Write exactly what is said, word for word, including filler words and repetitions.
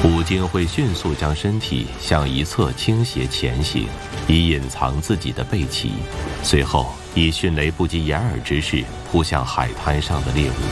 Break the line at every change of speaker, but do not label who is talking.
虎鲸会迅速将身体向一侧倾斜前行，以隐藏自己的背鳍，随后以迅雷不及掩耳之势扑向海滩上的猎物。